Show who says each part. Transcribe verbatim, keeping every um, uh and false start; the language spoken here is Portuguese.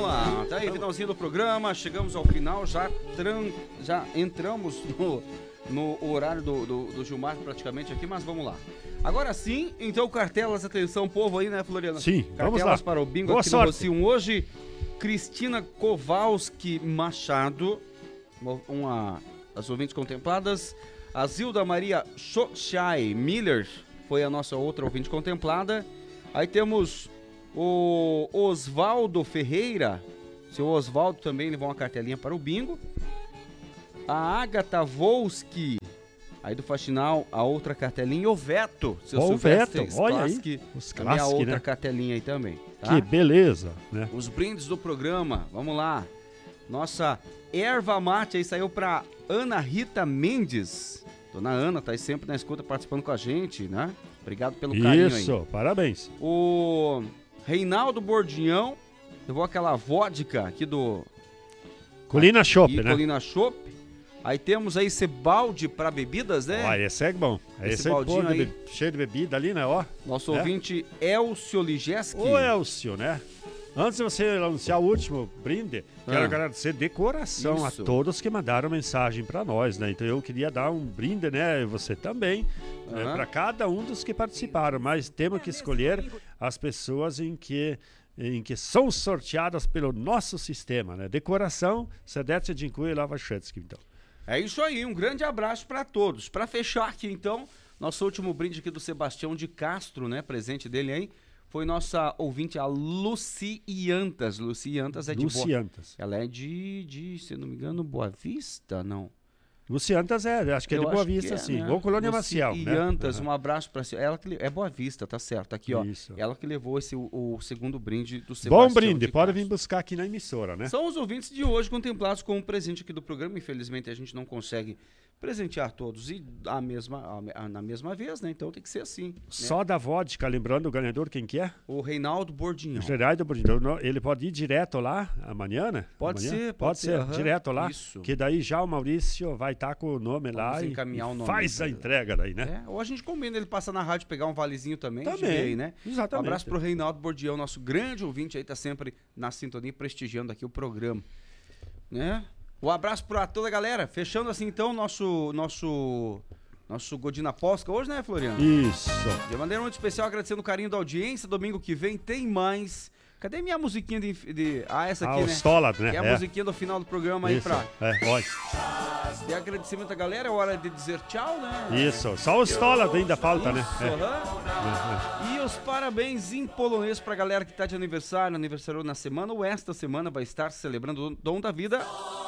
Speaker 1: vamos lá. Tá aí, finalzinho do programa, chegamos ao final, já, tran... já entramos no, no horário do, do, do Gilmar praticamente aqui, mas vamos lá. Agora sim, então, cartelas, atenção, povo aí, né, Floriana?
Speaker 2: Sim,
Speaker 1: cartelas
Speaker 2: vamos lá.
Speaker 1: para o bingo
Speaker 2: Boa
Speaker 1: aqui
Speaker 2: sorte.
Speaker 1: no Rocinho hoje. Cristina Kowalski Machado, uma das ouvintes contempladas. A Zilda Maria Xoxai Miller foi a nossa outra ouvinte contemplada. Aí temos o Osvaldo Ferreira. Seu Osvaldo também levou uma cartelinha para o bingo. A Agatha Volski, aí do Faxinal, a outra cartelinha. E o Veto, seu
Speaker 2: Ó, o
Speaker 1: Silvestre
Speaker 2: Veto, olha aí,
Speaker 1: Sklaski,
Speaker 2: os
Speaker 1: também a
Speaker 2: Sklaski,
Speaker 1: outra
Speaker 2: né?
Speaker 1: cartelinha aí também. Tá?
Speaker 2: Que beleza, né?
Speaker 1: Os brindes do programa, vamos lá. Nossa erva mate aí saiu para Ana Rita Mendes. Dona Ana tá aí sempre na escuta participando com a gente, né? Obrigado pelo carinho aí.
Speaker 2: Isso, parabéns.
Speaker 1: O Reinaldo Bordinhão levou aquela vodka aqui do
Speaker 2: Colina
Speaker 1: aqui,
Speaker 2: Chopp, né?
Speaker 1: Colina Chopp. Aí temos aí esse balde para bebidas, né?
Speaker 2: Olha, esse é bom.
Speaker 1: Esse
Speaker 2: Esse, aí, pô,
Speaker 1: baldinho
Speaker 2: de
Speaker 1: aí.
Speaker 2: be- cheio de bebida ali, né? Ó.
Speaker 1: Nosso
Speaker 2: É.
Speaker 1: ouvinte Elcio Ligeski.
Speaker 2: Ô, Elcio, né? Antes de você anunciar o último brinde, quero
Speaker 1: Ah.
Speaker 2: agradecer de coração
Speaker 1: Isso.
Speaker 2: a todos que mandaram mensagem pra nós, né? Então eu queria dar um brinde, né? E você também, né?
Speaker 1: Aham.
Speaker 2: Para cada um dos que participaram. Mas temos que escolher as pessoas em que, em que são sorteadas pelo nosso sistema, né? Decoração, Sedete de Incui e Lava Chetsky, então.
Speaker 1: É isso aí, um grande abraço para todos. Para fechar aqui, então, nosso último brinde aqui do Sebastião de Castro, né? Presente dele aí. Foi nossa ouvinte, a Luci Iantas. Luci Iantas é de Boa...
Speaker 2: Luciantas.
Speaker 1: Ela é de, de, se não me engano, Boa Vista, não?
Speaker 2: Luciantas é, acho que é
Speaker 1: Eu
Speaker 2: de Boa
Speaker 1: acho que
Speaker 2: Vista,
Speaker 1: é,
Speaker 2: sim.
Speaker 1: né?
Speaker 2: Ou Colônia
Speaker 1: Luci
Speaker 2: Maciel, né?
Speaker 1: Iantas,
Speaker 2: Aham.
Speaker 1: um abraço para si. Ela que le- é Boa Vista, tá certo. Aqui, ó.
Speaker 2: Isso.
Speaker 1: Ela que levou esse, o, o segundo brinde do Sebastião.
Speaker 2: Bom brinde,
Speaker 1: de
Speaker 2: pode
Speaker 1: Castro.
Speaker 2: vir buscar aqui na emissora, né?
Speaker 1: São os ouvintes de hoje contemplados com o presente aqui do programa. Infelizmente a gente não consegue presentear todos e a mesma, a- na mesma vez, né? Então tem que ser assim. Né?
Speaker 2: Só da vodka, lembrando o ganhador, quem que é?
Speaker 1: O Reinaldo Bordinhão.
Speaker 2: O Gerardo Bordinho. Então, ele pode ir direto lá amanhã, né?
Speaker 1: Pode
Speaker 2: Amanhã?
Speaker 1: ser, pode
Speaker 2: Pode
Speaker 1: ser,
Speaker 2: ser,
Speaker 1: aham.
Speaker 2: direto lá.
Speaker 1: Isso.
Speaker 2: Que daí já o Maurício vai estar com o nome
Speaker 1: Vamos
Speaker 2: lá e,
Speaker 1: encaminhar
Speaker 2: e
Speaker 1: o nome
Speaker 2: faz a
Speaker 1: dele.
Speaker 2: entrega daí, né?
Speaker 1: É, ou a gente combina ele passar na rádio, pegar um valezinho também,
Speaker 2: Também,
Speaker 1: de ver aí, né?
Speaker 2: exatamente.
Speaker 1: Um abraço pro Reinaldo Bordião, nosso grande ouvinte aí, tá sempre na sintonia, prestigiando aqui o programa, né? Um abraço pra toda a galera, fechando assim então nosso nosso nosso Godina Posca hoje, né, Floriano?
Speaker 2: Isso.
Speaker 1: De maneira muito especial, agradecendo o carinho da audiência, domingo que vem tem mais. Cadê minha musiquinha de... de... Ah, essa aqui,
Speaker 2: Ah, o
Speaker 1: né?
Speaker 2: Stola, né?
Speaker 1: Que é a
Speaker 2: É.
Speaker 1: musiquinha do final do programa aí
Speaker 2: Isso.
Speaker 1: pra...
Speaker 2: É, olha.
Speaker 1: De agradecimento à galera, é hora de dizer tchau, né?
Speaker 2: Isso. Só o Stola ainda falta, né?
Speaker 1: Isso,
Speaker 2: É.
Speaker 1: aham. E os parabéns em polonês pra galera que tá de aniversário, aniversário na semana ou esta semana vai estar celebrando o Dom da Vida.